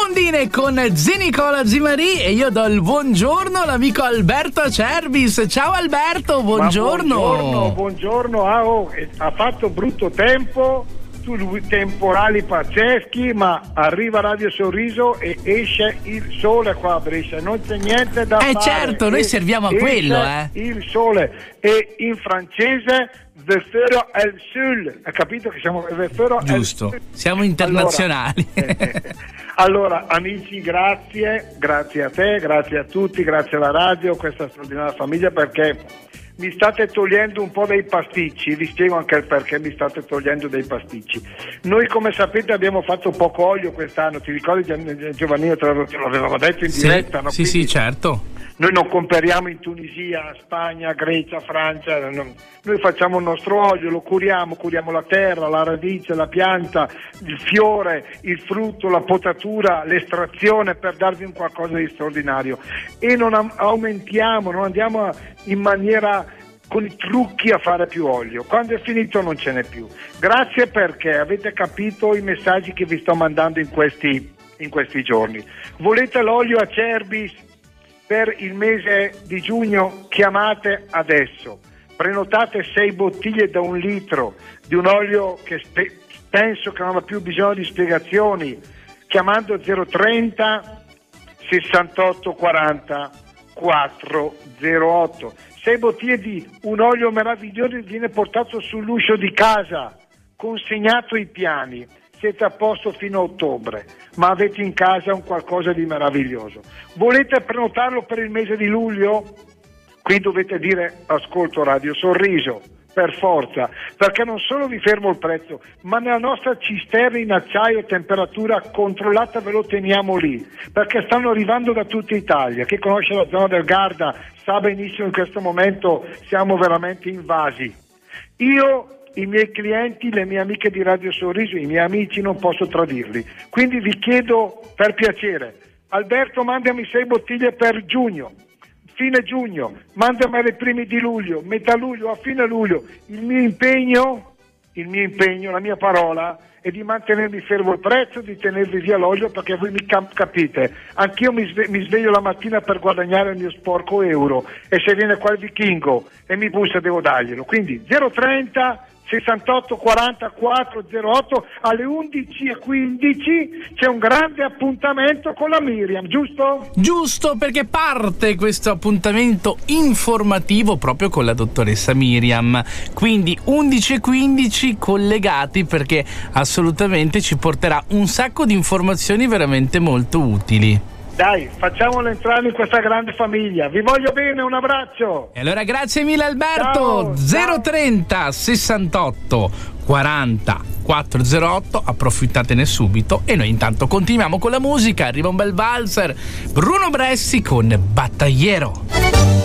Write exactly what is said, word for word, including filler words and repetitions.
Blondine con Zi Nicola Zimari e io do il buongiorno all'amico Alberto Acerbis. Ciao Alberto, buongiorno. Ma buongiorno, buongiorno. Ah, oh, ha fatto brutto tempo, temporali pazzeschi, ma arriva Radio Sorriso e esce il sole qua a Brescia, non c'è niente da eh fare. Eh certo, noi serviamo a quello, eh. Il sole, e in francese The Fero El Sul, hai capito che siamo The Fero giusto, siamo internazionali. Allora, eh, eh. allora amici, grazie, grazie a te, grazie a tutti, grazie alla radio, questa straordinaria famiglia, perché mi state togliendo un po' dei pasticci, vi spiego anche il perché mi state togliendo dei pasticci. Noi, come sapete, abbiamo fatto poco olio quest'anno, ti ricordi Giovannino, te l'avevamo detto in sì, diretta, no? Sì, Quindi sì, certo. Noi non comperiamo in Tunisia, Spagna, Grecia, Francia, non, noi facciamo il nostro olio, lo curiamo, curiamo la terra, la radice, la pianta, il fiore, il frutto, la potatura, l'estrazione, per darvi un qualcosa di straordinario, e non am- aumentiamo, non andiamo a, in maniera con i trucchi a fare più olio. Quando è finito non ce n'è più. Grazie, perché avete capito i messaggi che vi sto mandando in questi, in questi giorni. Volete l'olio Acerbis per il mese di giugno? Chiamate adesso, prenotate sei bottiglie da un litro di un olio che spe- penso che non ha più bisogno di spiegazioni, chiamando zero trenta sessantotto quaranta quattrocentotto. Sei bottiglie di un olio meraviglioso che viene portato sull'uscio di casa, consegnato ai piani. Siete a posto fino a ottobre, ma avete in casa un qualcosa di meraviglioso. Volete prenotarlo per il mese di luglio? Qui dovete dire: ascolto Radio Sorriso, per forza, perché non solo vi fermo il prezzo, ma nella nostra cisterna in acciaio, temperatura controllata, ve lo teniamo lì, perché stanno arrivando da tutta Italia. Chi conosce la zona del Garda sa benissimo in questo momento siamo veramente invasi. Io, i miei clienti, le mie amiche di Radio Sorriso, i miei amici, non posso tradirli, quindi vi chiedo per piacere: Alberto, mandami sei bottiglie per giugno, fine giugno, mandami ai primi di luglio, metà luglio, a fine luglio. Il mio impegno, il mio impegno, la mia parola è di mantenermi fermo il prezzo, di tenervi via l'olio, perché voi mi cap- capite, anch'io mi, sve- mi sveglio la mattina per guadagnare il mio sporco euro, e se viene qua il vichingo e mi bussa devo darglielo. Quindi zero trenta sessantotto quaranta quattrocentotto, alle undici e quindici c'è un grande appuntamento con la Miriam, giusto? Giusto, perché parte questo appuntamento informativo proprio con la dottoressa Miriam, quindi undici e quindici collegati, perché assolutamente ci porterà un sacco di informazioni veramente molto utili. Dai, facciamolo entrare in questa grande famiglia. Vi voglio bene, un abbraccio. E allora grazie mille Alberto. Ciao, zero trenta sessantotto quaranta quattrocentotto, approfittatene subito, e noi intanto continuiamo con la musica. Arriva un bel valzer, Bruno Bressi con Battagliero.